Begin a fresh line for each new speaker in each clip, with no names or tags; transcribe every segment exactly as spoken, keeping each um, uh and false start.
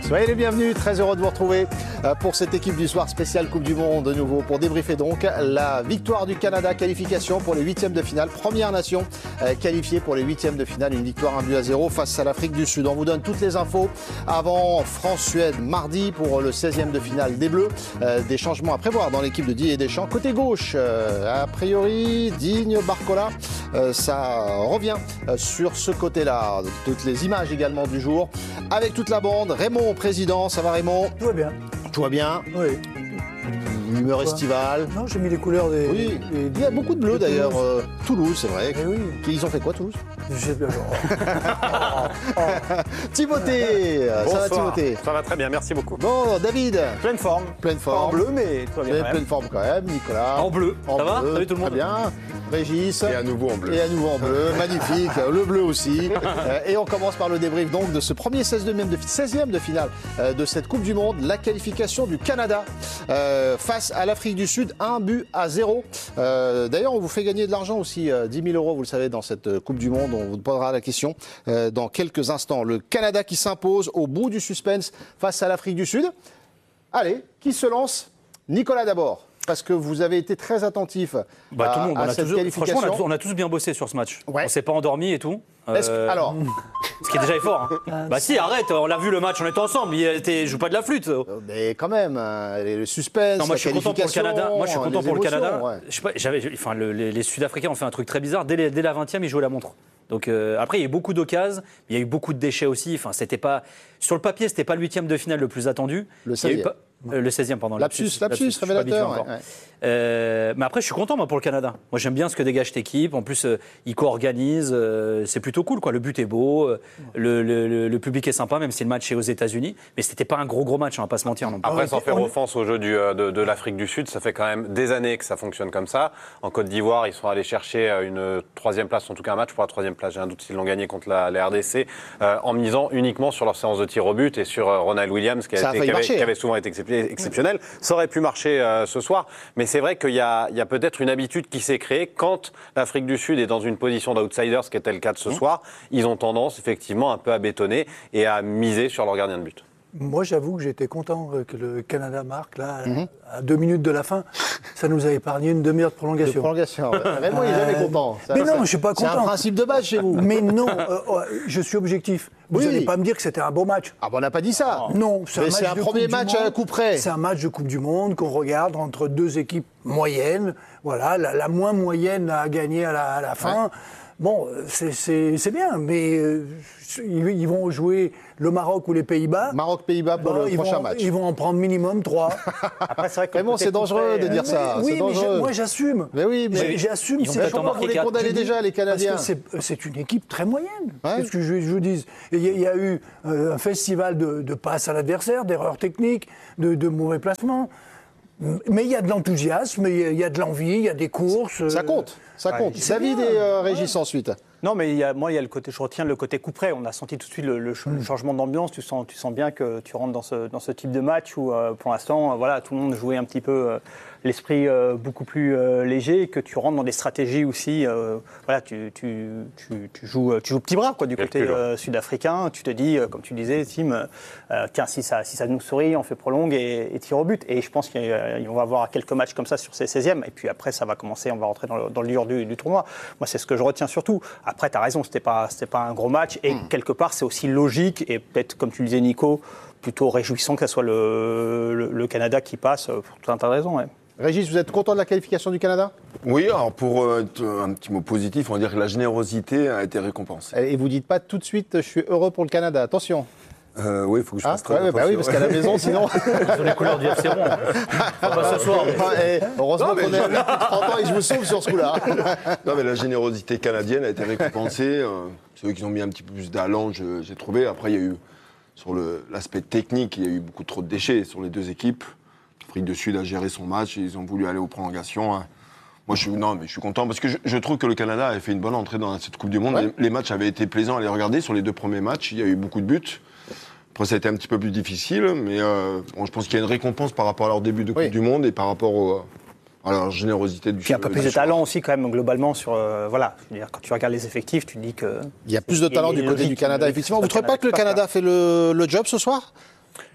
Soyez les bienvenus, très heureux de vous retrouver pour cette équipe du soir spéciale Coupe du Monde de nouveau pour débriefer donc la victoire du Canada, qualification pour les huitièmes de finale, première nation qualifiée pour les huitièmes de finale, une victoire un but à zéro face à l'Afrique du Sud. On vous donne toutes les infos avant France-Suède mardi pour le seizième de finale des Bleus, des changements à prévoir dans l'équipe de Didier Deschamps. Côté gauche, a priori, Digne, Barcola, ça revient sur ce côté-là. Toutes les images également du jour avec toute la bande. Raymond, président, ça va Raymond?
Tout va bien.
Tout va bien?
Oui.
Humeur estivale?
Non, j'ai mis les couleurs des...
Oui,
des,
il y a beaucoup de bleu d'ailleurs. Euh, Toulouse, c'est vrai.
Eh oui.
Ils ont fait quoi, Toulouse?
Je sais pas. Oh, oh, oh.
Timothée, ça va Timothée?
Ça va très bien, merci beaucoup.
Bon, David?
Pleine forme.
Pleine forme.
Pas en bleu, mais tout va bien.
Pleine forme quand même. Nicolas?
En bleu.
En
ça
bleu.
va? Salut tout le monde.
Très bien. Régis?
Et à nouveau en bleu.
Et à nouveau en bleu. Magnifique. Le bleu aussi. Et on commence par le débrief donc de ce premier seizième de, seizième de finale de cette Coupe du Monde. La qualification du Canada euh, face à l'Afrique du Sud. Un but à zéro. Euh, D'ailleurs, on vous fait gagner de l'argent aussi. dix mille euros, vous le savez, dans cette Coupe du Monde. On vous posera la question euh, dans quelques instants. Le Canada qui s'impose au bout du suspense face à l'Afrique du Sud. Allez, qui se lance? Nicolas d'abord. Parce que vous avez été très attentif
bah,
à,
tout le monde.
à
on a
cette
tous,
qualification.
Franchement, on a, tous, on a tous bien bossé sur ce match.
Ouais.
On s'est pas endormi et tout.
Est-ce que,
euh,
alors,
ce qui est déjà fort. Hein. Bah si, arrête, on l'a vu le match, on était ensemble. Il était, joue pas de la flûte.
mais quand même, hein, le suspense,
Non, moi,
la
je suis content pour le Canada. Moi, je suis content
les
pour le
émotions,
Canada.
ouais.
Je sais pas, j'avais, enfin, le, les, les Sud-Africains ont fait un truc très bizarre. Dès, les, dès la vingtième, ils jouaient la montre. Donc euh, après, il y a eu beaucoup d'occasions, il y a eu beaucoup de déchets aussi. Enfin, c'était pas sur le papier, c'était pas le huitième de finale le plus attendu.
Le seizième.
Euh, le seizième, pardon.
Lapsus, lapsus, lapsus révélateur. Ouais, ouais.
Euh, mais après, je suis content moi pour le Canada. Moi, j'aime bien ce que dégage cette équipe. En plus, euh, ils co-organisent. Euh, c'est plutôt cool, quoi. Le but est beau, euh, le, le, le public est sympa, même si le match est aux États-Unis. Mais c'était pas un gros gros match, on va pas se mentir. Non.
Après, sans faire offense au jeu du, de, de l'Afrique du Sud, ça fait quand même des années que ça fonctionne comme ça. En Côte d'Ivoire, ils sont allés chercher une troisième place, en tout cas un match pour la troisième place. J'ai un doute s'ils l'ont gagné contre la, la R D C, euh, en misant uniquement sur leur séance de tir au but et sur euh, Ronald Williams, qui, a été, a qui, avait, qui avait souvent été exceptionnel. Ça aurait pu marcher euh, ce soir, mais c'est vrai qu'il y a, il y a peut-être une habitude qui s'est créée quand l'Afrique du Sud est dans une position d'outsider, ce qui était le cas de ce mmh. soir. Ils ont tendance effectivement un peu à bétonner et à miser sur leur gardien de but.
Moi, j'avoue que j'étais content que le Canada marque, là, mmh. à deux minutes de la fin. Ça nous a épargné une demi-heure de prolongation.
De prolongation. Vraiment, il n'est jamais content.
Ça, mais non, ça, je ne suis pas content.
C'est un principe de base chez vous.
Mais non, euh, je suis objectif. Vous n'allez oui. pas me dire que c'était un beau match.
Ah, ben on n'a pas dit ça.
Non, c'est un,
c'est un premier match à coup près.
C'est un match de Coupe du Monde qu'on regarde entre deux équipes moyennes. Voilà, la, la moins moyenne a gagné à la, à la fin. Ouais. Bon, c'est bien, mais euh, ils vont jouer le Maroc ou les Pays-Bas.
Maroc-Pays-Bas pour bon, le prochain
vont,
match.
Ils vont en prendre minimum trois.
Après, c'est vrai que bon, c'est dangereux de dire
mais,
ça.
Oui, mais moi j'assume.
Mais oui, mais
j'assume.
C'est pourquoi vous les condamnez déjà, les Canadiens.
Parce que c'est une équipe très moyenne. Ouais. Qu'est-ce que je, je vous dis? Il y, y a eu euh, un festival de, de passes à l'adversaire, d'erreurs techniques, de, de mauvais placements. Mais il y a de l'enthousiasme, il y a de l'envie, il y a des courses.
Ça compte, ça compte.
Ouais,
David
bien.
et euh, Régis ouais. ensuite.
Non, mais il y a, moi, il y a le côté, je retiens le côté coup près. On a senti tout de suite le, le, mmh. le changement d'ambiance. Tu sens, tu sens bien que tu rentres dans ce, dans ce type de match où, euh, pour l'instant, euh, voilà, tout le monde jouait un petit peu euh, l'esprit euh, beaucoup plus euh, léger, que tu rentres dans des stratégies aussi. Euh, voilà, tu, tu, tu, tu joues, tu joues petit bras, quoi, du côté euh, sud-africain. Tu te dis, euh, comme tu disais, Tim, euh, tiens, si ça, si ça nous sourit, on fait prolongue et, et tire au but. Et je pense qu'on va avoir quelques matchs comme ça sur ces seizièmes. Et puis après, ça va commencer, on va rentrer dans le, dans le dur du, du tournoi. Moi, c'est ce que je retiens surtout. Après, tu as raison, c'était pas, c'était pas un gros match. Et mmh. quelque part, c'est aussi logique. Et peut-être, comme tu le disais, Nico, plutôt réjouissant que ce soit le, le, le Canada qui passe, pour tout un tas de raisons. Ouais.
Régis, vous êtes content de la qualification du Canada?
Oui, alors pour euh, un petit mot positif, on va dire que la générosité a été récompensée.
Et vous dites pas tout de suite, je suis heureux pour le Canada. Attention.
Euh, oui, il faut que je fasse
ah,
très
ouais,
attention.
Bah oui, parce qu'à la maison, sinon...
Sur les couleurs du F C Rouen. Pas ce soir.
Mais... Heureusement qu'on est depuis trente ans et que je me sauve sur ce coup-là.
Non, mais la générosité canadienne a été récompensée. Euh, c'est eux qui ont mis un petit peu plus d'allant, j'ai trouvé. Après, il y a eu, sur l'aspect technique, il y a eu beaucoup trop de déchets sur les deux équipes. L'Afrique du Sud a géré son match et ils ont voulu aller aux prolongations. Hein. Moi, je suis, non, mais je suis content parce que je, je trouve que le Canada avait fait une bonne entrée dans cette Coupe du Monde. Ouais. Les, les matchs avaient été plaisants à les regarder. Sur les deux premiers matchs, il y a eu beaucoup de buts. Après, ça a été un petit peu plus difficile, mais euh, bon, je pense qu'il y a une récompense par rapport à leur début de Coupe oui. du Monde et par rapport au, à leur générosité du
Puis un peu plus de talent aussi, quand même, globalement, sur. Euh, voilà, je veux dire, quand tu regardes les effectifs, tu dis que.
Il y a plus de talent du côté du Canada, effectivement. Vous ne trouvez pas que le Canada fait le, le job ce soir ?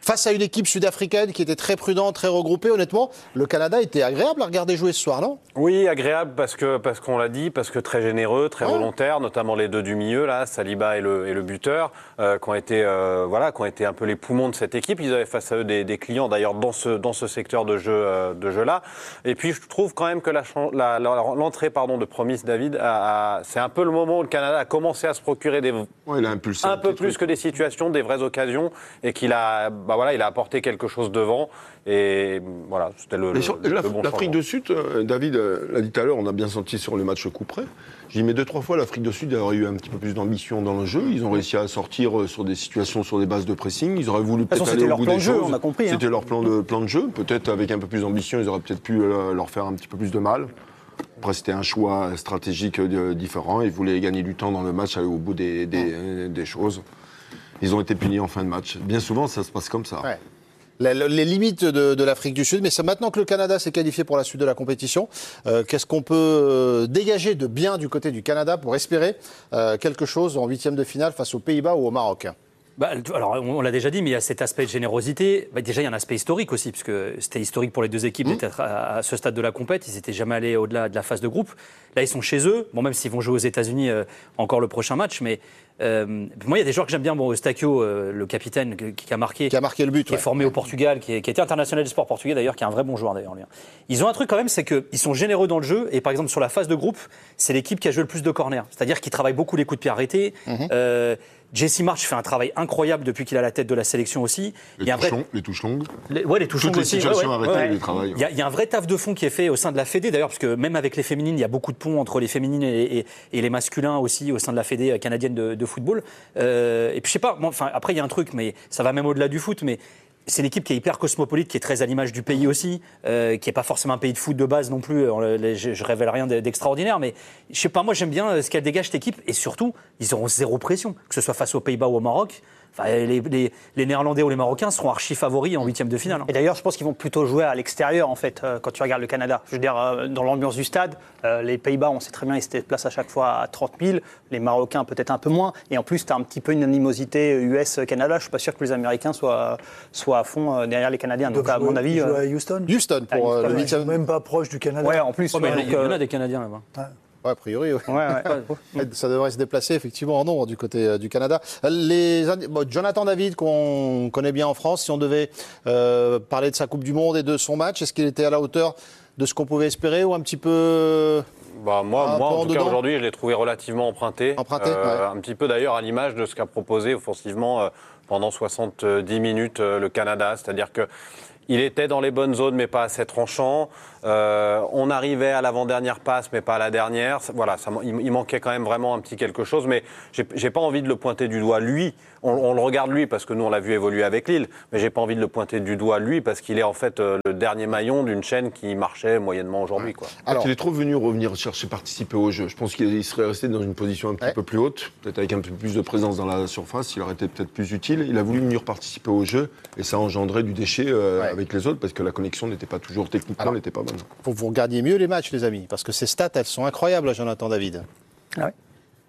face à une équipe sud-africaine qui était très prudente, très regroupée, honnêtement, le Canada était agréable à regarder jouer ce soir, non ?
Oui, agréable parce que parce qu'on l'a dit, parce que très généreux, très
ouais.
volontaire, notamment les deux du milieu là, Saliba et le et le buteur, euh, qui ont été euh, voilà, qui ont été un peu les poumons de cette équipe. Ils avaient face à eux des, des clients d'ailleurs dans ce dans ce secteur de jeu euh, de jeu là. Et puis je trouve quand même que la, la, la l'entrée pardon de Promise David, a, a, c'est un peu le moment où le Canada a commencé à se procurer des
ouais, il a impulsé
un,
un
peu plus
truc.
que des situations, des vraies occasions, et qu'il a bah voilà, il a apporté quelque chose devant. Et voilà, c'était le, le,
sur,
le,
la,
le bon
L'Afrique
changement.
du Sud, euh, David euh, l'a dit tout à l'heure, on a bien senti sur le match coup près. J'ai dit, mais deux, trois fois, l'Afrique du Sud aurait eu un petit peu plus d'ambition dans le jeu. Ils ont réussi à sortir euh, sur des situations, sur des bases de pressing. Ils auraient voulu peut-être
façon,
aller
c'était
au bout
leur plan
des
de jeu,
choses.
on a compris, hein.
C'était leur plan de, plan de jeu. Peut-être avec un peu plus d'ambition, ils auraient peut-être pu euh, leur faire un petit peu plus de mal. Après, c'était un choix stratégique euh, différent. Ils voulaient gagner du temps dans le match, aller au bout des, des, euh, des choses. Ils ont été punis en fin de match. Bien souvent, ça se passe comme ça.
Ouais. Les, les limites de, de l'Afrique du Sud, mais c'est maintenant que le Canada s'est qualifié pour la suite de la compétition. Euh, qu'est-ce qu'on peut euh, dégager de bien du côté du Canada pour espérer euh, quelque chose en huitième de finale face aux Pays-Bas ou au Maroc ?
Bah, alors, on l'a déjà dit, mais il y a cet aspect de générosité. Bah, déjà, il y a un aspect historique aussi, puisque c'était historique pour les deux équipes mmh. d'être à, à ce stade de la compète. Ils n'étaient jamais allés au-delà de la phase de groupe. Là, ils sont chez eux. Bon, même s'ils vont jouer aux États-Unis euh, encore le prochain match, mais euh, moi, il y a des joueurs que j'aime bien. Bon, Eustáquio, euh, le capitaine qui, qui a marqué,
qui a marqué le but,
qui
ouais.
est formé au Portugal, qui, est, qui était international du sport portugais d'ailleurs, qui est un vrai bon joueur d'ailleurs. Lui. Ils ont un truc quand même, c'est qu'ils sont généreux dans le jeu. Et par exemple, sur la phase de groupe, c'est l'équipe qui a joué le plus de corners. C'est-à-dire qu'ils travaillent beaucoup les coups de pied arrêtés. Mmh. Euh, Jesse Marsch fait un travail incroyable depuis qu'il a la tête de la sélection aussi.
Les,
il y a
touches,
vrai...
longues, les touches longues.
Les, ouais, les touches
Toutes
longues
les
aussi.
situations
ouais, ouais,
arrêtées,
ouais.
les travails.
Il y, a, il y a un vrai taf de fond qui est fait au sein de la Fédé, d'ailleurs, parce que même avec les féminines, il y a beaucoup de ponts entre les féminines et, et, et les masculins aussi au sein de la Fédé canadienne de, de football. Euh, et puis je sais pas, bon, enfin, après il y a un truc, mais ça va même au-delà du foot, mais c'est une équipe qui est hyper cosmopolite, qui est très à l'image du pays aussi, euh, qui n'est pas forcément un pays de foot de base non plus. Je, je révèle rien d'extraordinaire, mais je sais pas, moi j'aime bien ce qu'elle dégage cette équipe, et surtout, ils auront zéro pression, que ce soit face aux Pays-Bas ou au Maroc. Enfin, les, les, les Néerlandais ou les Marocains seront archi favoris en huitième de finale.
Et d'ailleurs, je pense qu'ils vont plutôt jouer à l'extérieur, en fait, euh, quand tu regardes le Canada. Je veux dire, euh, dans l'ambiance du stade, euh, les Pays-Bas, on sait très bien, ils se déplacent à chaque fois à trente mille. Les Marocains, peut-être un peu moins. Et en plus, tu as un petit peu une animosité U S-Canada. Je ne suis pas sûr que les Américains soient, soient à fond euh, derrière les Canadiens. Donc, à mon avis.
Ils jouent
euh,
à Houston.
Houston pour euh,
ouais,
le huitième.
Même pas proche du Canada.
Ouais, en plus.
Oh, mais
ouais,
il y,
donc,
y en a
euh,
des Canadiens là-bas.
Ouais.
Ouais, a priori, oui.
Ouais, ouais.
Ça devrait se déplacer effectivement en nombre du côté euh, du Canada. Les, bon, Jonathan David, qu'on connaît bien en France, si on devait euh, parler de sa Coupe du Monde et de son match, est-ce qu'il était à la hauteur de ce qu'on pouvait espérer ou un petit peu...
Bah moi,
un
moi
peu
en
en
tout cas
dedans
aujourd'hui, je l'ai trouvé relativement emprunté.
Emprunté,
euh,
ouais.
Un petit peu d'ailleurs à l'image de ce qu'a proposé offensivement euh, pendant soixante-dix minutes euh, le Canada. C'est-à-dire que il était dans les bonnes zones, mais pas assez tranchant. Euh, on arrivait à l'avant-dernière passe, mais pas à la dernière. Voilà, ça, il, il manquait quand même vraiment un petit quelque chose. Mais j'ai, j'ai pas envie de le pointer du doigt lui. On, on le regarde lui parce que nous on l'a vu évoluer avec Lille. Mais j'ai pas envie de le pointer du doigt lui parce qu'il est en fait euh, le dernier maillon d'une chaîne qui marchait moyennement aujourd'hui, quoi.
Alors,
il est trop venu revenir chercher participer au jeu. Je pense qu'il serait resté dans une position un petit
ouais.
peu plus haute, peut-être avec un peu plus de présence dans la surface. Il aurait été peut-être plus utile. Il a voulu venir participer au jeu et ça a engendré du déchet euh,
ouais.
avec les autres parce que la connexion n'était pas toujours techniquement,
Alors,
n'était pas bonne.
faut que vous regardiez mieux les matchs, les amis, parce que ces stats, elles sont incroyables, Jonathan David.
Ah ouais.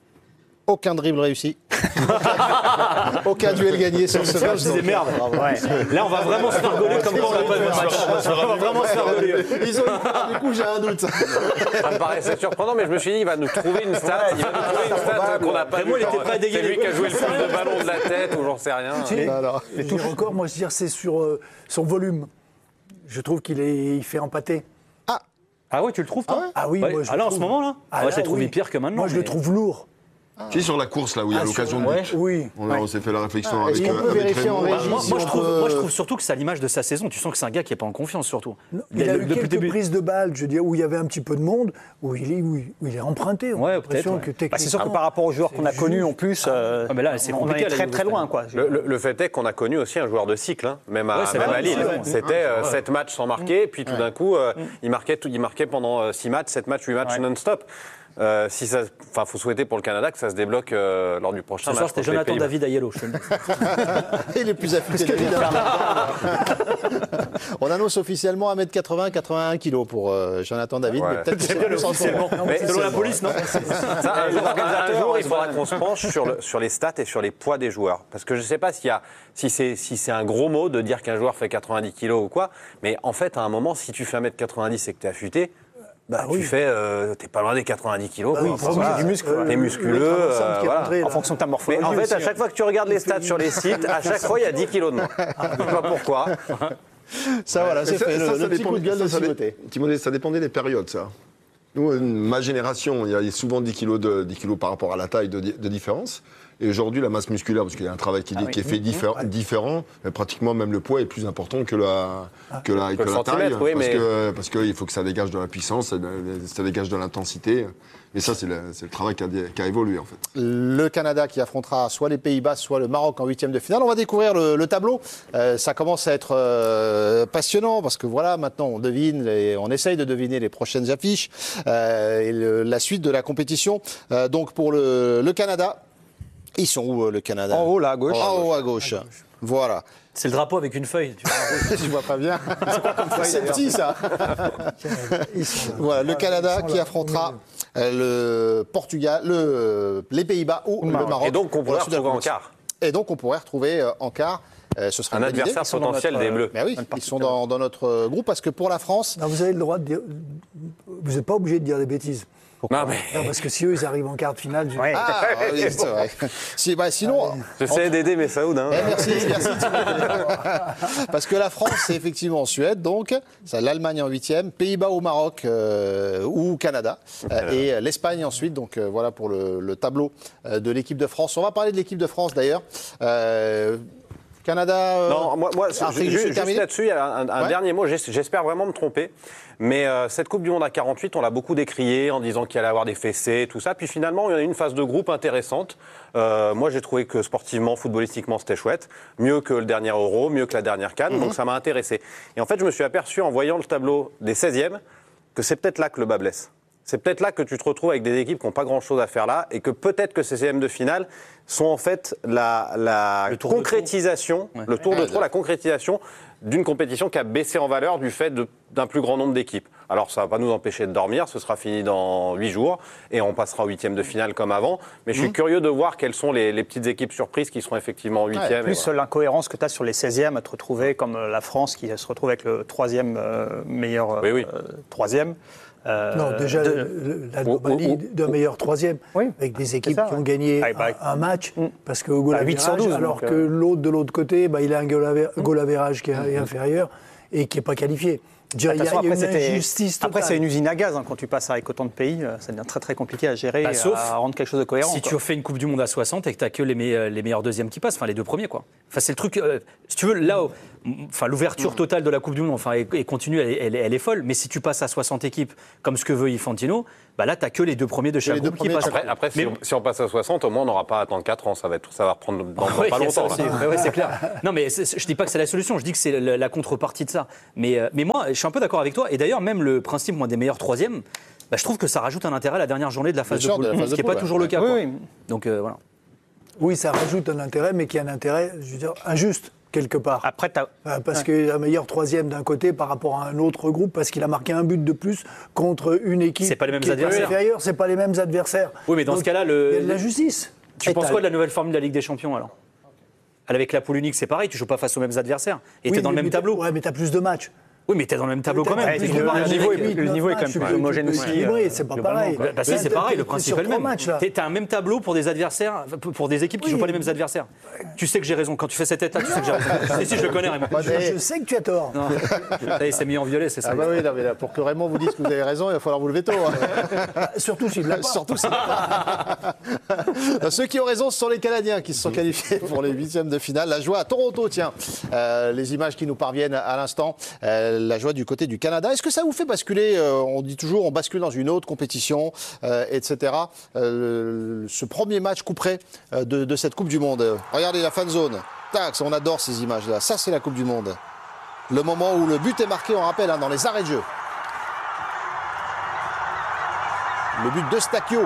Aucun dribble réussi. Aucun duel gagné sur ce match.
Je disais merde. Ouais. Là, on va vraiment se faire gauler comme quand on n'a pas de match. On va vraiment se faire gauler.
Ils ont eu du coup, j'ai un doute.
Ça me paraissait surprenant, mais je me suis dit, il va nous trouver une stat, il va nous trouver une stat qu'on n'a pas
Vraiment,
vue.
il était prêt à dégainer.
C'est lui qui a joué le plus de ballons de la tête, ou j'en sais rien.
Si,
Alors,
les touches encore, moi, je veux dire, c'est sur euh, son volume. Je trouve qu'il est, il fait empâter.
Ah ouais, tu le trouves, toi?
Ah oui,
Ouais.
moi, je
Ah là, en
trouve.
ce moment, là
Ah,
Moi,
là,
je l'ai trouvé
oui.
pire que maintenant.
Moi, je
mais-
le trouve lourd.
Tu sais, sur la course, là où il y a
Ah,
l'occasion
sur-
de
ouais,
but.
Oui.
On, a- on s'est fait la réflexion
Ah,
avec,
est-ce qu'on
euh,
peut
avec
vérifier
Raymond.
en
Bah,
régie
moi,
si
moi,
on
je trouve,
peut-
moi, je trouve surtout que c'est à l'image de sa saison. Tu sens que c'est un gars qui n'est pas en confiance, surtout.
Il
Le-
a eu
depuis le
quelques
début.
prises de balles, je veux dire, où il y avait un petit peu de monde, où il est, où il, où il est emprunté. On a
Ouais,
l'impression
peut-être,
que
ouais.
Bah, c'est sûr que
techniquement-
par rapport aux joueurs qu'on a
c'est
connus,
juste.
en plus, euh,
Ah, mais là, c'est
on en
compliqué,
est
la
très
Ligue
très loin,
espagnole.
quoi.
Le, le- le fait est qu'on a connu aussi un joueur de cycle, hein, même à,
Ouais, c'est
même
vrai,
à Lille.
c'est vrai.
C'était euh, sept matchs sans marquer, puis tout d'un coup, euh, il, marquait, tout- il marquait pendant six matchs, sept matchs, huit matchs
Ouais.
non-stop. Euh, si ça, enfin, faut souhaiter pour le Canada que ça se débloque euh, lors du prochain
Ce
match.
soir, c'était
contre les
Jonathan
Pays-Bas.
David Ayello, je te le dis.
Et les plus affûtés de On annonce officiellement un mètre quatre-vingts, quatre-vingt-un kilos pour euh, Jonathan David.
Ouais.
Mais peut-être que
C'est
c'est
bien
plus
officiellement.
Mais
Selon la police, non
Ça, un jour, un jour, il faudra qu'on se penche sur, le, sur les stats et sur les poids des joueurs. Parce que je ne sais pas s'il y a, si c'est si c'est un gros mot de dire qu'un joueur fait quatre-vingt-dix kilos ou quoi, mais en fait, à un moment, si tu fais un mètre quatre-vingt-dix et que tu es affûté, bah,
Ah
tu
oui.
fais, euh, t'es pas loin des quatre-vingt-dix kilos.
Ah
quoi.
oui,
Enfin,
pour
voilà.
du muscle,
T'es
ouais.
musculeux.
Le Traversant
euh,
qui est
voilà.
rentré, là.
En fonction de ta
Mais
morphologie.
en fait,
aussi,
à chaque fois que tu regardes les stats sur les sites, à chaque fois, il y a dix kilos de moins. Je sais pas pourquoi.
Ça, voilà, c'est
Mais ça-
fait.
ça,
Le,
ça
le petit
dépend-
coup de gueule
ça,
de
ça dé-
Timothée.
Timothée, ça dépendait des périodes, ça. Nous, euh, ma génération, il y a souvent dix kilos, de, dix kilos par rapport à la taille de, di- de différence. Et aujourd'hui, la masse musculaire, parce qu'il y a un travail qui,
Ah oui.
qui est fait diffé- différent, mais pratiquement même le poids est plus important que la, que la, que
le
la taille.
centimètre, oui,
parce
mais-
que parce qu'il faut que ça dégage de la puissance, ça, ça dégage de l'intensité. Et ça, c'est le, c'est le travail qui a, qui a évolué, en fait.
Le Canada qui affrontera soit les Pays-Bas, soit le Maroc en huitième de finale. On va découvrir le, le tableau. Euh, ça commence à être euh, passionnant parce que voilà, maintenant on devine, et on essaye de deviner les prochaines affiches euh, et le- la suite de la compétition. Euh, donc pour le, le Canada, ils sont où euh, le Canada?
En haut, là, à gauche.
En haut à gauche. Voilà.
C'est le drapeau avec une feuille. Tu vois.
Je vois pas bien. C'est petit ça.
Ils sont là.
Voilà, le
Ils
Canada
sont
qui
là.
affrontera euh, le Portugal, le, les Pays-Bas ou le Maroc.
Et donc, on
pour la
pourrait
suite de la
retrouver en
compétition.
quart.
Et donc, on pourrait retrouver euh, en quart. euh, ce serait
Un
une bonne idée.
adversaire
Ils sont dans
potentiel
notre,
des Bleus.
Mais oui, ils sont dans, dans notre groupe parce que pour la France,
Non, vous avez le droit de dire. Vous n'êtes pas obligé de dire des bêtises.
Non, mais
Non, parce que si eux, ils arrivent en quart de finale. je-
Ouais.
ah, oui, c'est vrai. Si, bah, sinon,
j'essaie d'aider mes Saoud. Hein.
eh, merci, merci. Timothée. Parce que la France, c'est effectivement Suède, donc c'est l'Allemagne en huitième, Pays-Bas ou Maroc euh, ou Canada, euh, et euh, l'Espagne ensuite. Donc euh, voilà pour le, le tableau euh, de l'équipe de France. On va parler de l'équipe de France d'ailleurs. Euh, Canada. euh,
Non, moi, moi
Afrique
ju-
du Sud
juste
terminé
là-dessus, il y a un, un
Ouais.
dernier mot. J'es- J'espère vraiment me tromper. Mais euh, cette Coupe du Monde à quarante-huit, on l'a beaucoup décriée en disant qu'il allait avoir des fessées, tout ça. Puis finalement, il y a eu une phase de groupe intéressante. Euh, moi, j'ai trouvé que sportivement, footballistiquement, c'était chouette. Mieux que le dernier Euro, mieux que la dernière CAN.
Mhm.
Donc ça m'a intéressé. Et en fait, je me suis aperçu en voyant le tableau des seizièmes que c'est peut-être là que le bas blesse. C'est peut-être là que tu te retrouves avec des équipes qui n'ont pas grand-chose à faire là et que peut-être que ces seizièmes de finale sont en fait la, la
Le tour de
concrétisation,
trop. Ouais.
le tour de
Ouais,
trop, la concrétisation d'une compétition qui a baissé en valeur du fait de- d'un plus grand nombre d'équipes. Alors ça ne va pas nous empêcher de dormir, ce sera fini dans huit jours et on passera au huitième de finale comme avant. Mais je suis curieux de voir quelles sont les, les petites équipes surprises qui seront effectivement en huitième.
Plus l'incohérence que tu as sur les seizièmes à te retrouver comme euh, la France qui se retrouve avec le troisième euh, meilleur euh,
Oui, oui.
euh, troisième. Euh,
Non, déjà,
de-
le- la
Oh, oh,
anomalie
oh.
d'un meilleur troisième,
Oui,
avec des équipes
ça,
qui ont
ouais.
gagné
Ah, bah,
un, un match, parce que au goal
bah, huit sur
average,
douze,
alors
donc,
que
euh.
l'autre de l'autre côté, bah, il a un goal aver- goal average qui est inférieur et qui n'est pas qualifié. Je veux dire,
De
Il y
toute
a,
façon,
il y a
après,
une
c'était-
injustice
après,
totale.
c'est une usine à gaz. hein. Quand tu passes avec autant de pays, euh, ça devient très très compliqué à gérer,
Bah,
et
sauf
à rendre quelque chose de cohérent.
Si
quoi.
tu fais une Coupe du Monde à soixante et que tu n'as que les, me- les meilleurs deuxièmes qui passent, enfin les deux premiers, quoi. Enfin, c'est le truc. euh, si tu veux, là, où- enfin, l'ouverture totale de la Coupe du Monde, enfin, et, et continue, elle, est- elle est- elle est folle. Mais si tu passes à soixante équipes, comme ce que veut Infantino, bah là, tu n'as que les deux premiers de chaque
les deux
groupe qui
premiers de
passent.
chaque
Après, après, si,
Mais-
on, si on passe à soixante, au moins on n'aura pas à attendre quatre ans. Ça va, être, ça va reprendre dans, dans
Oui,
pas
il y a ça
longtemps.
aussi.
là.
Ouais, ouais, c'est clair. Non, mais c'est- je dis pas que c'est la solution. Je dis que c'est la, la contrepartie de ça. Mais, euh, mais moi, je suis un peu d'accord avec toi. Et d'ailleurs, même le principe moi, des meilleurs troisièmes, bah, je trouve que ça rajoute un intérêt à la dernière journée de la phase
Bien
de
sûr,
poule,
de la phase
ce
de
qui n'est
poule,
pas
ouais.
toujours le cas.
Oui,
quoi.
oui.
Donc euh, voilà.
Oui, ça rajoute un intérêt, mais qui est un intérêt, je veux dire, injuste, quelque part.
Après, t'as-
Euh, Parce qu'il y a un meilleur troisième d'un côté par rapport à un autre groupe, parce qu'il a marqué un but de plus contre une équipe
C'est pas les mêmes
qui est
adversaires.
inférieure, c'est pas les mêmes adversaires.
Oui, mais dans
Donc,
ce cas-là, le-
il y a de la justice.
Tu
Et
penses
t'as-
quoi de la nouvelle formule de la Ligue des Champions alors? Avec la poule unique, c'est pareil, tu joues pas face aux mêmes adversaires. Et
Oui,
tu es dans le
mais
même
t'as-
tableau.
Ouais, mais tu as plus de matchs.
Oui, mais tu es dans le même tableau quand même.
T'as
Ouais,
Tu
plus
le-
compares
le
avec-
niveau est-
huit,
le
neuf
niveau est quand
matchs,
même
tu
plus
peux-
homogène
tu peux
aussi,
équilibrer,
euh,
c'est pas
globalement,
pareil.
quoi.
Bah si,
Là,
c'est
t'as-
pareil, le
t'es
principe
sur
est le
trois
même.
matchs, là.
Tu as un même tableau pour des adversaires, pour des équipes qui ne jouent pas les mêmes adversaires. Tu sais que j'ai raison. Quand tu fais cette tête-là, tu sais que j'ai raison. Si, si, je le connais, Raymond.
Je, je sais que tu as tort.
Non. Ça y est, c'est mis en violet, c'est ça.
Ah bah oui, non, mais là, pour que Raymond vous dise que vous avez raison, il va falloir vous lever tôt. hein.
Surtout s'il l'a pas.
Surtout si- Ceux qui ont raison, ce sont les Canadiens qui se sont qualifiés pour les huitièmes de finale. La joie à Toronto, tiens. Euh, les images qui nous parviennent à l'instant. Euh, la joie du côté du Canada. Est-ce que ça vous fait basculer euh, On dit toujours, on bascule dans une autre compétition, euh, et cetera. Euh, ce premier match couperé euh, de, de cette Coupe du Monde. Euh, Regardez la fan zone. Tac, on adore ces images-là. Ça, c'est la Coupe du Monde. Le moment où le but est marqué, on rappelle, hein, dans les arrêts de jeu. le but de Stakio.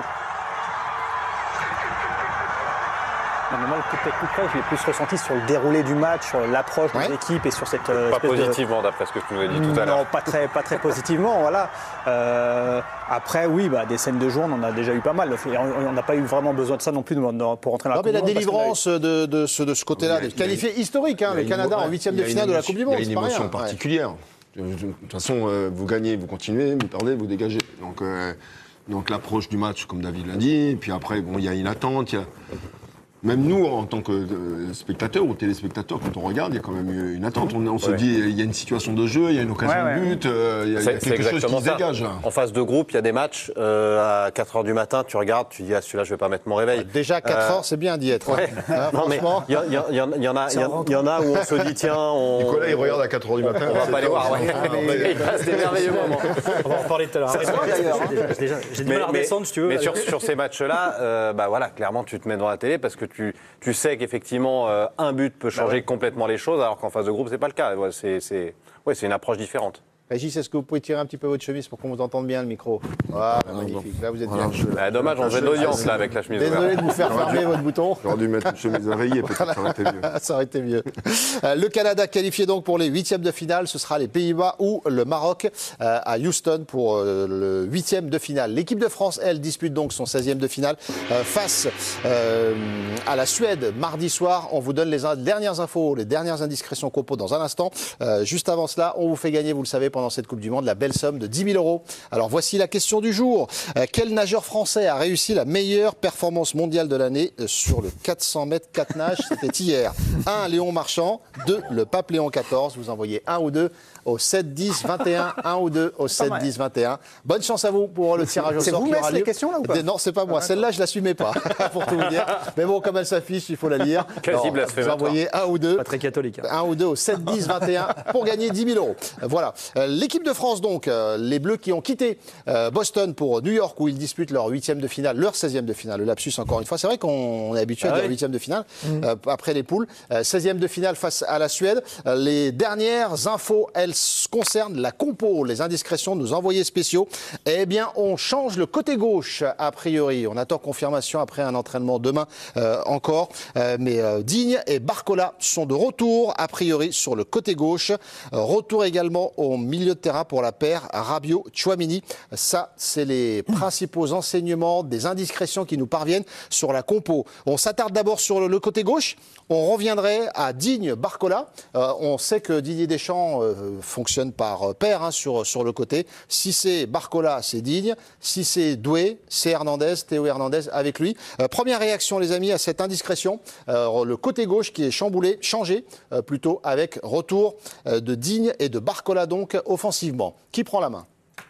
Moi, le côté coup près, je l'ai plus ressenti sur le déroulé du match, sur l'approche
ouais.
de l'équipe et sur cette. Euh,
pas positivement, de... d'après ce que tu nous as dit tout à l'heure.
Non, pas très, pas très positivement, voilà. Euh, après, oui, bah, des scènes de jour, on en a déjà eu pas mal. On n'a pas eu vraiment besoin de ça non plus pour rentrer dans la
non,
Coupe
mais
du
la
Monde.
délivrance de, de ce, de ce côté-là,
a,
de qualifié historique, hein, le Canada en huitième de finale de la Coupe du Monde.
Il y a une émotion particulière. De toute façon, euh, vous gagnez, vous continuez, vous perdez, vous dégagez. Donc, euh, donc l'approche du match, comme David l'a dit, et puis après, bon, il y a une attente, il y a... Même nous, en tant que euh, spectateurs ou téléspectateurs, quand on regarde, il y a quand même une attente. On, on se
ouais.
dit, il y a une situation de jeu, il y a une occasion ouais, ouais. de but, euh, il y a, il y a quelque chose qui se dégage. Là.
En phase de groupe, il y a des matchs, euh, à quatre heures du matin, tu regardes, tu dis, ah, celui-là, je vais pas mettre mon réveil.
Déjà, quatre heures, euh, c'est bien d'y être.
Ouais.
Hein,
non, mais il y, y, y, y, y en a, il y, y en a où on se dit, tiens, on...
Nicolas, il regarde à quatre heures du matin.
On va pas les voir, ouais. Il passe des merveilleux moments.
On va en reparler tout à l'heure. J'ai du mal à redescendre, si tu veux.
Mais sur ces matchs-là, bah voilà, clairement, tu te mets devant la télé parce que tu sais qu'effectivement, euh, un but peut changer bah ouais. complètement les choses, alors qu'en phase de groupe, c'est pas le cas. Ouais, c'est, c'est, ouais, c'est une approche différente.
Régis, est-ce que vous pouvez tirer un petit peu votre chemise pour qu'on vous entende bien le micro? Voilà, ah, magnifique. Là, vous êtes bien.
Bah, dommage, on faisait de l'audience là avec la chemise.
Désolé de vous faire fermer votre bouton.
J'aurais dû mettre une chemise à rayée, peut-être ça aurait été mieux.
Ça aurait été mieux. Euh, le Canada qualifié donc pour les huitièmes de finale, ce sera les Pays-Bas ou le Maroc euh, à Houston pour euh, le huitième de finale. L'équipe de France, elle, dispute donc son seizième de finale euh, face euh, à la Suède mardi soir. On vous donne les in- dernières infos, les dernières indiscrétions compo dans un instant. Euh, juste avant cela, on vous fait gagner, vous le savez, pendant cette Coupe du Monde, la belle somme de dix mille euros. Alors voici la question du jour. Euh, quel nageur français a réussi la meilleure performance mondiale de l'année euh, sur le quatre cents mètres quatre nages? C'était hier. un. Léon Marchand. deux. Le pape Léon quatorze. Vous envoyez un ou deux au sept dix vingt et un. un ou deux au sept dix vingt et un. Bonne chance à vous pour le tirage au sort.
C'est vous, Metz, les questions là ou pas?
Non, c'est pas moi. Ah, celle-là, je l'assumais pas, pour tout vous dire. Mais bon, comme elle s'affiche, il faut la lire.
Quasi
Alors, vous envoyez un ou deux.
Pas très catholique. Hein.
un ou deux au sept dix vingt et un pour gagner dix mille euros. Voilà. Euh, l'équipe de France, donc, euh, les Bleus qui ont quitté euh, Boston pour New York, où ils disputent leur huitième de finale, leur seizième de finale. Le lapsus, encore une fois. C'est vrai qu'on est habitué ah à dire huitième oui. de finale, mmh. euh, après les poules. Euh, seizième de finale face à la Suède. Euh, les dernières infos, elles concernent la compo, les indiscrétions de nos envoyés spéciaux. Eh bien, on change le côté gauche, a priori. On attend confirmation après un entraînement demain euh, encore. Euh, mais euh, Digne et Barcola sont de retour, a priori, sur le côté gauche. Euh, retour également au milieu de terrain pour la paire Rabiot-Tchouaméni. Ça, c'est les principaux enseignements des indiscrétions qui nous parviennent sur la compo. On s'attarde d'abord sur le, le côté gauche. On reviendrait à Digne-Barcola. Euh, on sait que Didier Deschamps euh, fonctionne par paire hein, sur, sur le côté. Si c'est Barcola, c'est Digne. Si c'est Doué, c'est Hernandez, Théo Hernandez avec lui. Euh, première réaction, les amis, à cette indiscrétion. Euh, le côté gauche qui est chamboulé, changé, euh, plutôt avec retour euh, de Digne et de Barcola, donc offensivement. Qui prend la main?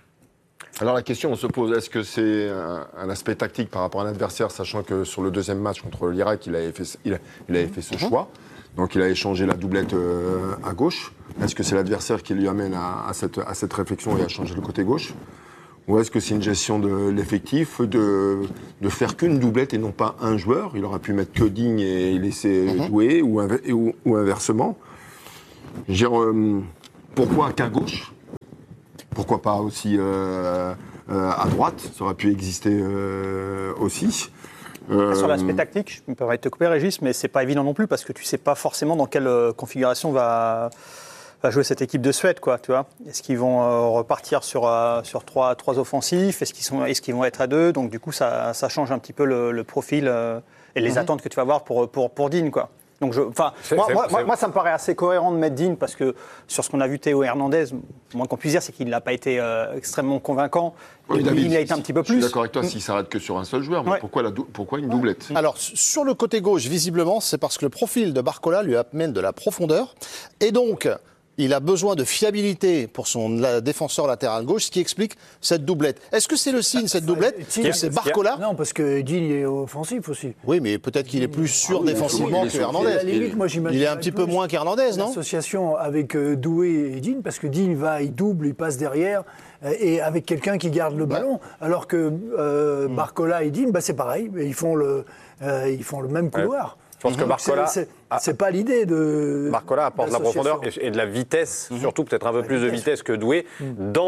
Alors la question, on se pose, est-ce que c'est un, un aspect tactique par rapport à l'adversaire, sachant que sur le deuxième match contre l'Irak, il avait fait, il, il avait fait ce choix. Donc il a échangé la doublette euh, à gauche. Est-ce que c'est l'adversaire qui lui amène à, à, cette, à cette réflexion et à changer le côté gauche? Ou est-ce que c'est une gestion de l'effectif, de, de faire qu'une doublette et non pas un joueur? Il aurait pu mettre que Digne et laisser mm-hmm. Doué, ou, ou, ou inversement. Je veux dire, euh, pourquoi qu'à gauche? Pourquoi pas aussi euh, euh, à droite? Ça aurait pu exister euh, aussi.
Euh... Sur l'aspect tactique, je me permets de te couper, Régis, mais c'est pas évident non plus parce que tu sais pas forcément dans quelle configuration va, va jouer cette équipe de Suède, quoi. Tu vois? Est-ce qu'ils vont euh, repartir sur euh, sur trois trois offensifs? Est-ce qu'ils sont est-ce qu'ils vont être à deux? Donc du coup, ça, ça change un petit peu le, le profil euh, et les mm-hmm. attentes que tu vas avoir pour pour pour Digne, quoi. Donc je, enfin, moi, moi, moi, moi, ça me paraît assez cohérent de mettre Digne parce que sur ce qu'on a vu Théo Hernandez, le moins qu'on puisse dire, c'est qu'il n'a pas été euh, extrêmement convaincant.
Oui, David,
il a été un petit peu plus.
Je suis d'accord avec toi, s'il s'arrête que sur un seul joueur, mais ouais. pourquoi, la dou- pourquoi une doublette?
Alors, sur le côté gauche, visiblement, c'est parce que le profil de Barcola lui amène de la profondeur. Et donc, il a besoin de fiabilité pour son la, défenseur latéral gauche, ce qui explique cette doublette. Est-ce que c'est le signe, cette doublette, que c'est Barcola?
Non, parce que Digne est offensif aussi.
Oui, mais peut-être qu'il est plus sûr ah oui, défensivement que Hernandez.
À la limite, moi,
il est un petit peu moins qu'Hernandez, non?
L'association avec euh, Doué et Digne, parce que Digne va, il double, il passe derrière, euh, et avec quelqu'un qui garde le ballon, ouais. alors que euh, mmh. Barcola et Digne, bah, c'est pareil, ils font le, euh, ils font le même couloir.
Ouais. Je pense que Barcola,
c'est, c'est, c'est pas l'idée de.
Barcola apporte de la profondeur et, et de la vitesse, mmh. surtout peut-être un peu plus de vitesse que Doué, mmh. dans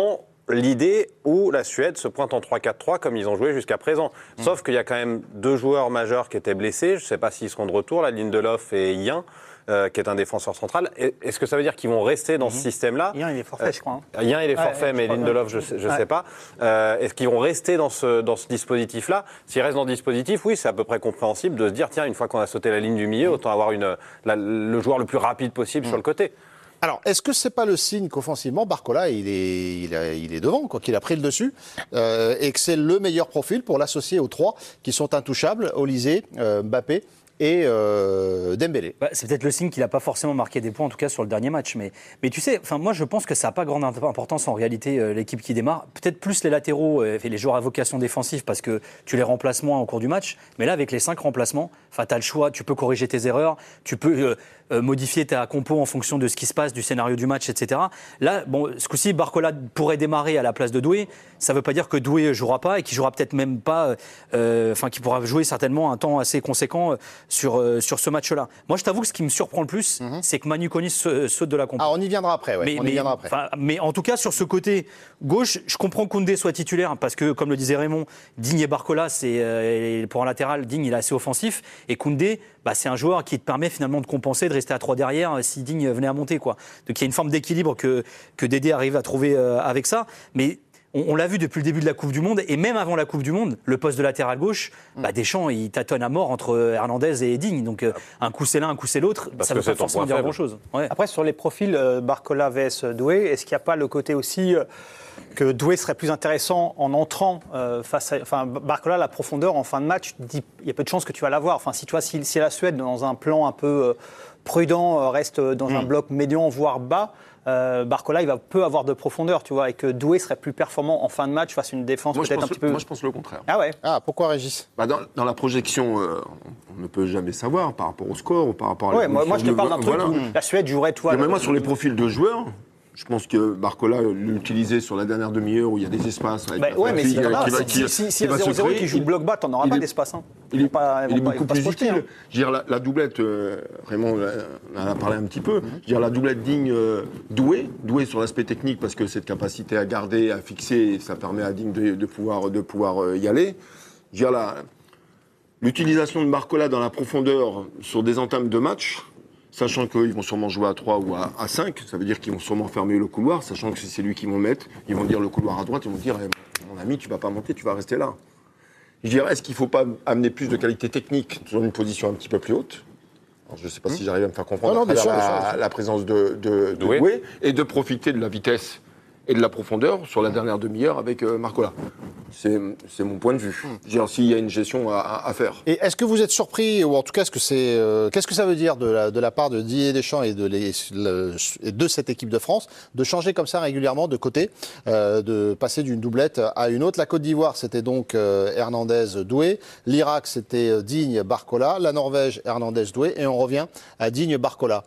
l'idée où la Suède se pointe en trois quatre trois comme ils ont joué jusqu'à présent. Mmh. Sauf qu'il y a quand même deux joueurs majeurs qui étaient blessés. Je ne sais pas s'ils seront de retour, la Lindelof et Jan. Euh, qui est un défenseur central. Est-ce que ça veut dire qu'ils vont rester dans mmh. ce système-là ?
Jan, il est forfait, euh, je crois. Hein.
Jan, il est forfait, ouais, mais Lindelof, je ne
ouais.
sais pas. Euh, est-ce qu'ils vont rester dans ce, dans ce dispositif-là ? S'ils restent dans le dispositif, oui, c'est à peu près compréhensible de se dire, tiens, une fois qu'on a sauté la ligne du milieu, autant avoir une, la, le joueur le plus rapide possible mmh. sur le côté.
Alors, est-ce que c'est pas le signe qu'offensivement, Barcola, il est, il, a, il est devant, quoi, qu'il a pris le dessus, euh, et que c'est le meilleur profil pour l'associer aux trois qui sont intouchables, Olysée, euh, Mbappé et euh, Dembélé.
Bah, c'est peut-être le signe qu'il n'a pas forcément marqué des points, en tout cas sur le dernier match. Mais, mais tu sais, moi je pense que ça n'a pas grande importance en réalité, euh, l'équipe qui démarre. Peut-être plus les latéraux euh, et les joueurs à vocation défensive parce que tu les remplaces moins au cours du match. Mais là, avec les cinq remplacements, tu as le choix, tu peux corriger tes erreurs, tu peux euh, euh, modifier ta compo en fonction de ce qui se passe, du scénario du match, et cetera. Là, bon, ce coup-ci, Barcola pourrait démarrer à la place de Doué. Ça ne veut pas dire que Doué ne jouera pas et qu'il ne jouera peut-être même pas, enfin, euh, qu'il pourra jouer certainement un temps assez conséquent euh, sur, euh, sur ce match-là. Moi, je t'avoue que ce qui me surprend le plus, mm-hmm. c'est que Manu Konis saute de la compo.
Ah, on y viendra après, ouais.
Mais,
on
mais,
y viendra après.
Mais en tout cas, sur ce côté gauche, je comprends que Koundé soit titulaire parce que, comme le disait Raymond, Digne et Barcola, c'est, euh, pour un latéral, Digne, il est assez offensif. Et Koundé, bah, c'est un joueur qui te permet finalement de compenser, de rester à trois derrière si Digne venait à monter, quoi. Donc il y a une forme d'équilibre que, que Dédé arrive à trouver euh, avec ça. Mais on, on l'a vu depuis le début de la Coupe du Monde, et même avant la Coupe du Monde, le poste de latéral gauche, bah, Deschamps, il tâtonne à mort entre Hernandez et Digne. Donc euh, un coup c'est l'un, un coup c'est l'autre,
parce
ça ne veut pas forcément dire grand-chose. Ouais.
Après, sur les profils euh, Barcola vs Doué, est-ce qu'il n'y a pas le côté aussi... Euh, que Doué serait plus intéressant en entrant euh, face à... Enfin, Barcola, la profondeur en fin de match, il y a peu de chances que tu vas l'avoir. Enfin, si tu vois, si, si la Suède, dans un plan un peu euh, prudent, euh, reste dans mmh. un bloc médian, voire bas, euh, Barcola, il va peu avoir de profondeur, tu vois, et que Doué serait plus performant en fin de match face à une défense
moi,
peut-être un
pense,
petit peu...
Moi, je pense le contraire.
Ah ouais.
Ah, pourquoi, Régis ?
Bah dans, dans la projection, euh, on ne peut jamais savoir par rapport au score ou par rapport à...
Ouais, moi, moi, je te parle d'un truc
voilà.
où la Suède jouerait, toi...
Mais le... moi, sur les profils de joueurs... Je pense que Barcola l'utilisait sur la dernière demi-heure où il y a des espaces. Avec
bah, ouais, mais si,
qui va,
si,
qui,
si,
qui
si
va
zéro zéro
créer,
qui joue
il,
bloc bas, t'en auras pas d'espace. Hein.
Il est,
pas,
il est
pas,
beaucoup plus utile. Hein. Je veux dire, la, la doublette, euh, Raymond en a parlé un petit peu, je veux dire, la doublette Digne euh, Doué, Doué sur l'aspect technique parce que cette capacité à garder, à fixer, ça permet à Digne de, de pouvoir, de pouvoir euh, y aller. Je veux dire, la, l'utilisation de Barcola dans la profondeur sur des entames de match, sachant qu'ils vont sûrement jouer à trois ou à, à cinq, ça veut dire qu'ils vont sûrement fermer le couloir, sachant que c'est lui qui vont mettre, ils vont dire le couloir à droite, ils vont dire eh, mon ami, tu vas pas monter, tu vas rester là. Je dirais, est-ce qu'il ne faut pas amener plus de qualité technique sur une position un petit peu plus haute ? Alors, je ne sais pas mmh. si j'arrive à me faire comprendre non, non, à travers sûr, la, sûr. la présence de, de, de Doué. Doué, et de profiter de la vitesse et de la profondeur sur la dernière demi-heure avec euh, Barcola. C'est, c'est mon point de vue. Mmh. Genre, s'il y a une gestion à, à, à faire.
Et est-ce que vous êtes surpris, ou en tout cas, est-ce que c'est, euh, qu'est-ce que ça veut dire de la, de la part de Didier Deschamps et de, les, le, et de cette équipe de France de changer comme ça régulièrement de côté, euh, de passer d'une doublette à une autre ? La Côte d'Ivoire, c'était donc euh, Hernandez-Doué. L'Irak, c'était Digne-Barcola. La Norvège, Hernandez-Doué. Et on revient à Digne-Barcola.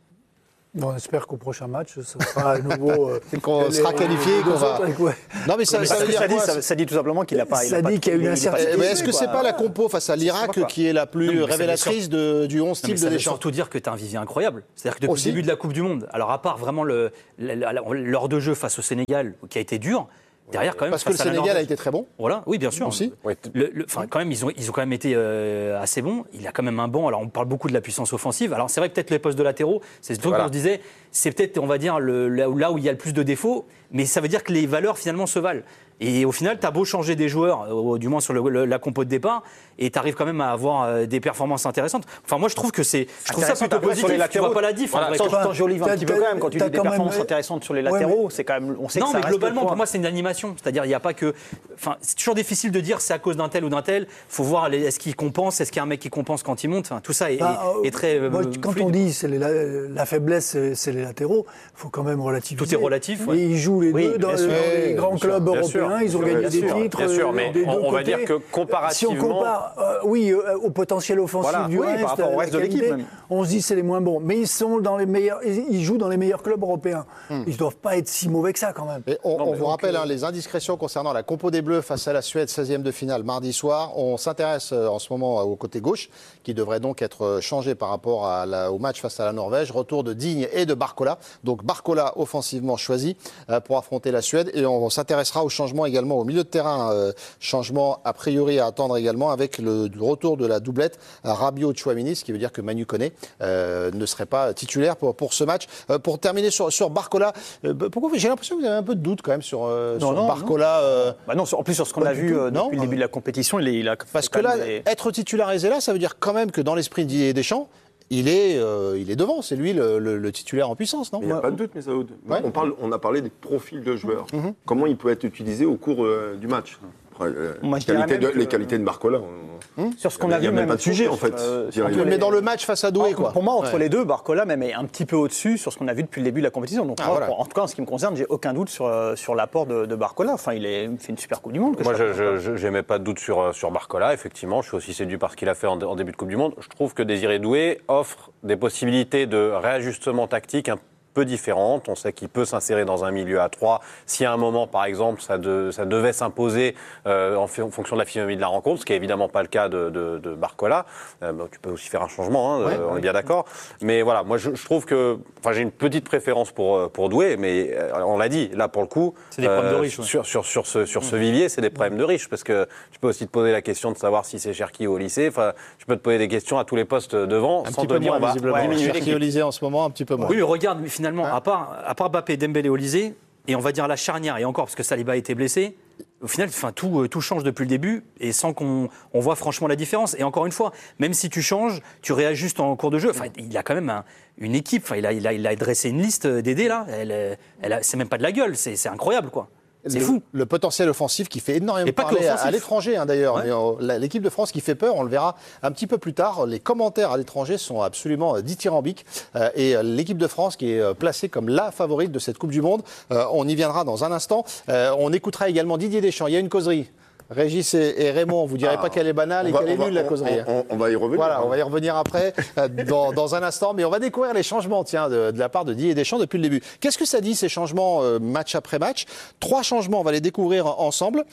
On espère qu'au prochain match, ça sera à nouveau. Euh,
qu'on
les,
sera qualifié, qu'on va.
Ouais.
Non, mais ça,
mais
ça,
ça,
veut dire
ça, dit,
quoi,
ça, ça dit tout simplement qu'il n'a pas.
Ça
il a
dit
pas,
qu'il y a une incertitude.
Mais est-ce que c'est pas la compo face à l'Irak qui est la plus
non,
révélatrice de, du onze type de Deschamps ?
Ça veut surtout dire que tu as un vivier incroyable. C'est-à-dire que depuis
Aussi.
le début de la Coupe du Monde, alors à part vraiment le, l'heure de jeu face au Sénégal, qui a été dur. Derrière, quand même,
parce que le Sénégal a été très bon.
Voilà, oui, bien sûr.
Aussi.
Le, le, enfin, quand même, ils ont, ils ont quand même été euh, assez bons. Il a quand même un banc. Alors, on parle beaucoup de la puissance offensive. Alors, c'est vrai que peut-être les postes de latéraux, c'est ce truc voilà. qu'on se disait, c'est peut-être, on va dire, le, là, où, là où il y a le plus de défauts, mais ça veut dire que les valeurs finalement se valent. Et au final, tu as beau changer des joueurs, euh, du moins sur le, le, la compo de départ, et tu arrives quand même à avoir euh, des performances intéressantes. Enfin, moi, je trouve que c'est, je trouve ça plutôt positif.
Les latéraux,
tu vois pas la diff.
Voilà, sans t'enjolive un petit peu quand même quand tu dis des performances même... intéressantes sur les latéraux, ouais, c'est quand même, on sait
non,
que ça
mais
reste
globalement, pour moi, c'est une animation. C'est-à-dire, il n'y a pas que, enfin, c'est toujours difficile de dire c'est à cause d'un tel ou d'un tel. Faut voir les, est-ce qu'il compense, est-ce qu'il y a un mec qui compense quand il monte. Enfin, tout ça est, bah, est, est très.
Moi, euh, quand fluide. On dit c'est les, la, la faiblesse, c'est, c'est les latéraux, il faut quand même relativiser.
Tout est relatif. Ouais.
Et ils jouent les oui, deux dans, sûr, dans les grands clubs européens. Ils ont gagné des titres.
Bien sûr, mais on, on va dire que comparativement...
Si on compare, euh, oui, euh, au potentiel offensif voilà, du
oui,
reste,
par rapport au reste de l'équipe, même.
On se dit c'est les moins bons. Mais ils sont dans les meilleurs, ils jouent dans les meilleurs clubs européens. Hmm. Ils ne doivent pas être si mauvais que ça, quand même.
Mais on,
non,
on
mais
vous
donc,
rappelle
euh...
hein, les indiscrétions concernant la compo des Bleus face à la Suède, seizième de finale, mardi soir. On s'intéresse euh, en ce moment au côté gauche, qui devrait donc être changé par rapport à la, au match face à la Norvège. Retour de Digne et de Barcola. Barcola. Donc Barcola offensivement choisi euh, pour affronter la Suède. Et on, on s'intéressera au changement également au milieu de terrain. Euh, changement a priori à attendre également avec le, le retour de la doublette Rabiot-Tchouaméni, ce qui veut dire que Manu Koné euh, ne serait pas titulaire pour, pour ce match. Euh, pour terminer sur, sur Barcola, euh, pourquoi j'ai l'impression que vous avez un peu de doute quand même sur, euh,
non,
sur
non,
Barcola euh,
bah non, en plus sur ce qu'on a vu euh, depuis le début de la compétition, il, est, il a
parce que là, des... être titularisé là, ça veut dire quand même que dans l'esprit de Deschamps, il est, euh, il est devant, c'est lui le, le, le titulaire en puissance, non?
Il n'y a pas de doute, mais Saoud.
Ouais.
On, parle, on a parlé des profils de joueurs.
Mm-hmm.
Comment il peut être utilisé au cours euh, du match? Euh,
Moi, je
qualité de,
que...
Les qualités de Barcola. On...
Hum sur ce qu'on a vu,
il n'y a même pas de sujet en fait.
Euh,
mais dans le match face à Doué, quoi.
Pour moi, entre
ouais.
les deux, Barcola même est un petit peu au-dessus sur ce qu'on a vu depuis le début de la compétition. Donc,
ah,
moi,
voilà.
pour, en tout cas, en ce qui me concerne, j'ai aucun doute sur, sur l'apport de, de Barcola. Enfin, il, est, il fait une super Coupe du Monde. Que
moi,
je
je n'ai pas de doute sur, sur Barcola. Effectivement, je suis aussi séduit par ce qu'il a fait en, en début de Coupe du Monde. Je trouve que Désiré Doué offre des possibilités de réajustement tactique un peu différentes. On sait qu'il peut s'insérer dans un milieu à trois. Si à un moment, par exemple, ça, de, ça devait s'imposer euh, en, en fonction de la physionomie de la rencontre, ce qui n'est évidemment pas le cas de, de, de Barcola, euh, bah, tu peux aussi faire un changement, hein,
ouais,
euh, on
ouais.
est bien d'accord. Mais voilà, moi je, je trouve que, enfin, j'ai une petite préférence pour, pour Doué, mais euh, on l'a dit, là pour le coup,
c'est des problèmes
euh,
de riches. Ouais.
Sur, sur, sur ce, sur ce vivier, c'est des problèmes de riches, parce que tu peux aussi te poser la question de savoir si c'est Cherki au lycée. Enfin, tu peux te poser des questions à tous les postes devant,
Un
sans
petit
te
peu
dire
moins,
on va
visiblement.
diminuer
Cherki
l'équipe.
au lycée en ce moment, un petit peu moins.
Oui, mais regarde, mais finalement,
Hein
à part, à part Mbappé, Dembélé, Olysée, et on va dire la charnière, et encore parce que Saliba a été blessé, au final, enfin, tout, tout change depuis le début, et sans qu'on on voit franchement la différence. Et encore une fois, même si tu changes, tu réajustes en cours de jeu. Enfin, il a quand même un, une équipe, enfin, il, a, il, a, il a dressé une liste d'aider là, elle, elle a, c'est même pas de la gueule, c'est, c'est incroyable, quoi. C'est
le,
fou.
Le potentiel offensif qui fait énormément
Et pas
parler
que
à,
offensif.
à l'étranger hein, d'ailleurs.
Ouais.
Mais, euh, l'équipe de France qui fait peur, on le verra un petit peu plus tard. Les commentaires à l'étranger sont absolument euh, dithyrambiques. Euh, et euh, l'équipe de France qui est euh, placée comme la favorite de cette Coupe du Monde, euh, on y viendra dans un instant. Euh, on écoutera également Didier Deschamps. Il y a une causerie. Régis et, et Raymond, vous ne direz
Ah,
pas qu'elle est banale et
va,
qu'elle est
va,
nulle la
on,
causerie.
On, on, on va y revenir.
Voilà, on va y revenir après, euh, dans, dans un instant. Mais on va découvrir les changements tiens, de, de la part de Didier Deschamps depuis le début. Qu'est-ce que ça dit, ces changements euh, match après match? Trois changements, on va les découvrir ensemble.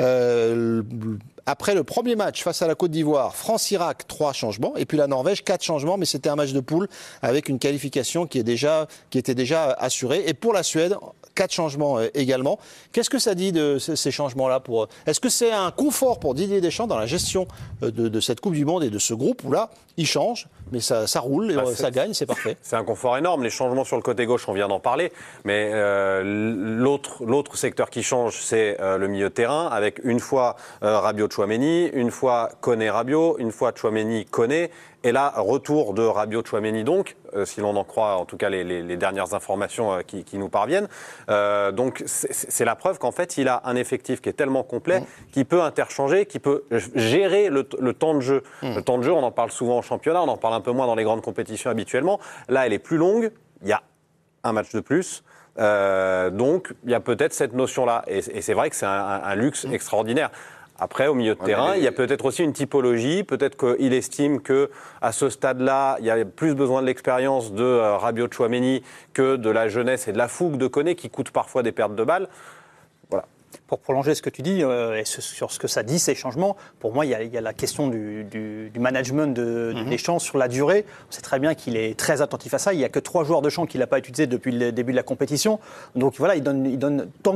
Euh, Après le premier match face à la Côte d'Ivoire, France-Irak, trois changements. Et puis la Norvège, quatre changements. Mais c'était un match de poule avec une qualification qui, est déjà, qui était déjà assurée. Et pour la Suède, quatre changements également. Qu'est-ce que ça dit de ces changements-là pour... Est-ce que c'est un confort pour Didier Deschamps dans la gestion de, de cette Coupe du Monde et de ce groupe où là, il change, mais ça, ça roule, bah, ça gagne, c'est parfait.
C'est un confort énorme. Les changements sur le côté gauche, on vient d'en parler. Mais euh, l'autre, l'autre secteur qui change, c'est euh, le milieu de terrain, avec une fois euh, Rabiot-Tchouaméni, une fois Koné-Rabiot, une fois Tchouaméni-Koné. Et là, retour de Rabiot-Tchouaméni donc, euh, si l'on en croit en tout cas les, les, les dernières informations euh, qui, qui nous parviennent. Euh, donc c'est, c'est la preuve qu'en fait, il a un effectif qui est tellement complet mmh. qu'il peut interchanger, qui peut gérer le, le temps de jeu. Mmh. Le temps de jeu, on en parle souvent en championnat, on en parle un peu moins dans les grandes compétitions habituellement. Là, elle est plus longue, il y a un match de plus. Euh, donc, il y a peut-être cette notion-là. Et, et c'est vrai que c'est un, un, un luxe mmh. extraordinaire. Après, au milieu de ouais, terrain, les... il y a peut-être aussi une typologie. Peut-être qu'il estime qu'à ce stade-là, il y a plus besoin de l'expérience de euh, Rabiot-Tchouaméni que de la jeunesse et de la fougue de Koné, qui coûte parfois des pertes de balles. Voilà.
Pour prolonger ce que tu dis, euh, et ce, sur ce que ça dit, ces changements, pour moi, il y a, il y a la question du, du, du management de, mm-hmm. des champs sur la durée. On sait très bien qu'il est très attentif à ça. Il n'y a que trois joueurs de champ qu'il n'a pas utilisés depuis le début de la compétition. Donc voilà, il donne, il donne tant